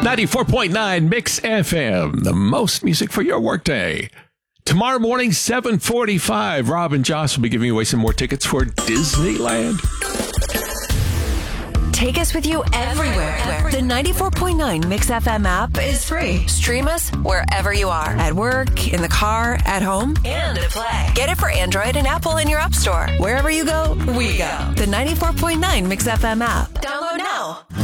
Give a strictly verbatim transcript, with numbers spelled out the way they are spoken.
ninety-four point nine Mix F M, the most music for your workday. Tomorrow morning, seven forty-five, Rob and Josh will be giving away some more tickets for Disneyland. Take us with you everywhere. everywhere. The ninety-four point nine Mix F M app is free. Stream us wherever you are. At work, in the car, at home, and to play. Get it for Android and Apple in your app store. Wherever you go, we go. The ninety-four point nine Mix F M app. Download now.